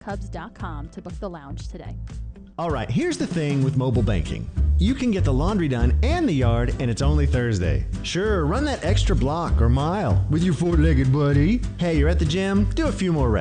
cubs.com to book the lounge today. All right, here's the thing with mobile banking. You can get the laundry done and the yard, and it's only Thursday. Sure, run that extra block or mile with your four-legged buddy. Hey, you're at the gym? Do a few more reps.